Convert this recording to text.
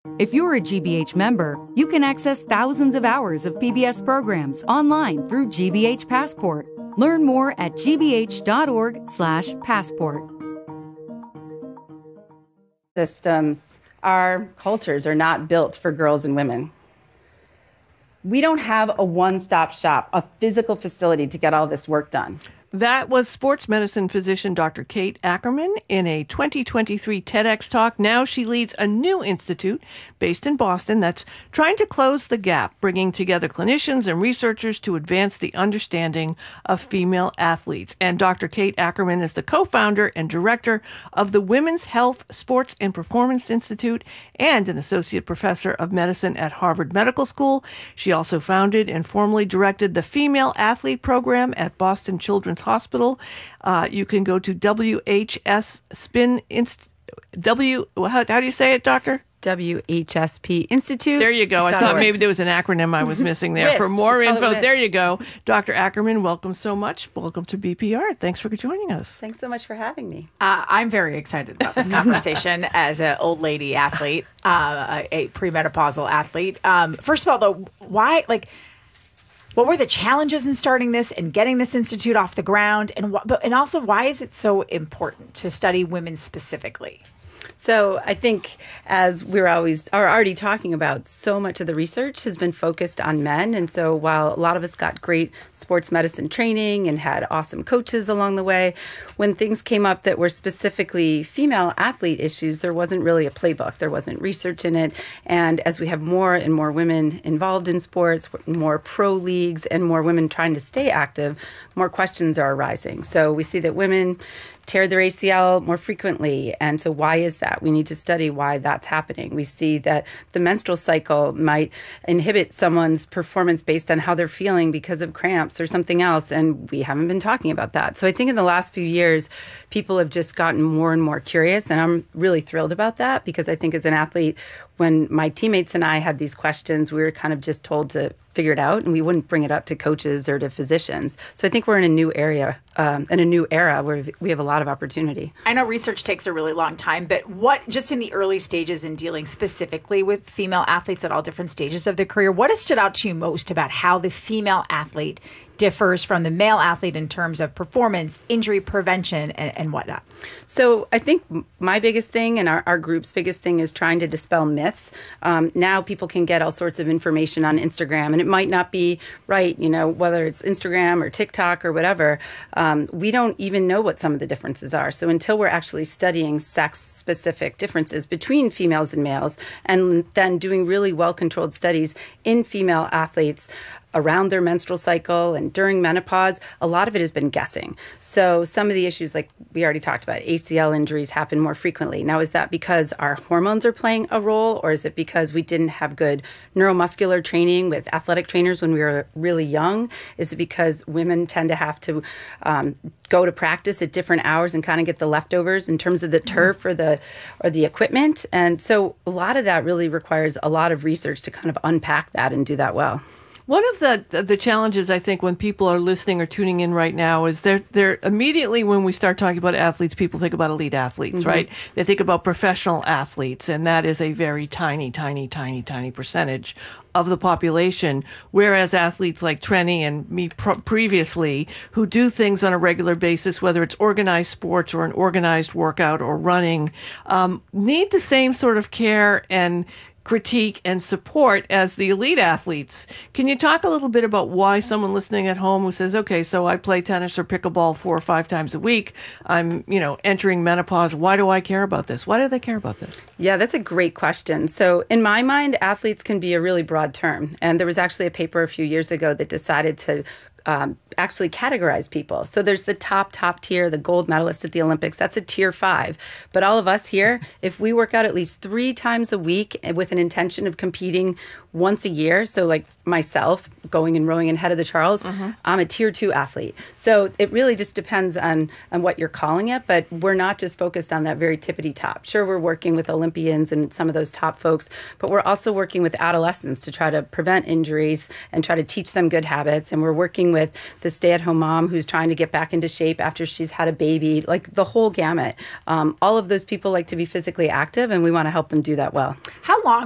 If you're a GBH member, you can access thousands of hours of PBS programs online through GBH Passport. Learn more at gbh.org/passport. Systems, our cultures are not built for girls and women. We don't have a one-stop shop, a physical facility to get all this work done. That was sports medicine physician Dr. Kate Ackerman in a 2023 TEDx talk. Now she leads a new institute based in Boston that's trying to close the gap, bringing together clinicians and researchers to advance the understanding of female athletes. And Dr. Kate Ackerman is the co-founder and director of the Women's Health, Sports, and Performance Institute and an associate professor of medicine at Harvard Medical School. She also founded and formally directed the Female Athlete Program at Boston Children's Hospital. You can go to WHS Spin how do you say it, doctor? WHSP Institute. There you go. I thought maybe there was an acronym I was missing there. For more info, there you go. Dr. Ackerman, welcome so much. Welcome to BPR. Thanks for joining us. Thanks so much for having me. I'm very excited about this conversation as an old lady athlete, a premenopausal athlete. First of all, though, why, what were the challenges in starting this and getting this institute off the ground? And also, why is it so important to study women specifically? So I think, as we're already talking about, so much of the research has been focused on men. And so while a lot of us got great sports medicine training and had awesome coaches along the way, when things came up that were specifically female athlete issues, there wasn't really a playbook. There wasn't research in it. And as we have more and more women involved in sports, more pro leagues, and more women trying to stay active, more questions are arising. So we see that women tear their ACL more frequently. And so why is that? We need to study why that's happening. We see that the menstrual cycle might inhibit someone's performance based on how they're feeling because of cramps or something else. And we haven't been talking about that. So I think in the last few years, people have just gotten more and more curious. And I'm really thrilled about that because I think as an athlete, when my teammates and I had these questions, we were kind of just told to figure it out, and we wouldn't bring it up to coaches or to physicians. So I think we're in a new era where we have a lot of opportunity. I know research takes a really long time, but what, just in the early stages in dealing specifically with female athletes at all different stages of their career, what has stood out to you most about how the female athlete differs from the male athlete in terms of performance, injury prevention, and whatnot? So I think my biggest thing and our group's biggest thing is trying to dispel myths. Now people can get all sorts of information on Instagram, and it might not be right, whether it's Instagram or TikTok or whatever. We don't even know what some of the differences are. So until we're actually studying sex-specific differences between females and males, and then doing really well-controlled studies in female athletes around their menstrual cycle and during menopause, a lot of it has been guessing. So some of the issues, like we already talked about, ACL injuries happen more frequently. Now, is that because our hormones are playing a role, or is it because we didn't have good neuromuscular training with athletic trainers when we were really young? Is it because women tend to have to go to practice at different hours and kind of get the leftovers in terms of the turf or the equipment? And so a lot of that really requires a lot of research to kind of unpack that and do that well. One of the challenges, I think, when people are listening or tuning in right now is they're immediately, when we start talking about athletes, people think about elite athletes, right? They think about professional athletes, and that is a very tiny percentage of the population, whereas athletes like Trenny and me previously, who do things on a regular basis, whether it's organized sports or an organized workout or running, need the same sort of care and critique and support as the elite athletes. Can you talk a little bit about why someone listening at home who says, okay, so I play tennis or pickleball 4 or 5 times a week, I'm, entering menopause, why do I care about this? Why do they care about this? Yeah, that's a great question. So in my mind, athletes can be a really broad term. And there was actually a paper a few years ago that decided to actually categorize people. So there's the top tier, the gold medalists at the Olympics. That's a tier 5. But all of us here, if we work out at least 3 times a week with an intention of competing once a year, so like myself, going and rowing in Head of the Charles, I'm a tier 2 athlete. So it really just depends on what you're calling it, but we're not just focused on that very tippity top. Sure, we're working with Olympians and some of those top folks, but we're also working with adolescents to try to prevent injuries and try to teach them good habits. And we're working with the stay-at-home mom who's trying to get back into shape after she's had a baby, like the whole gamut. All of those people like to be physically active, and we want to help them do that well. How long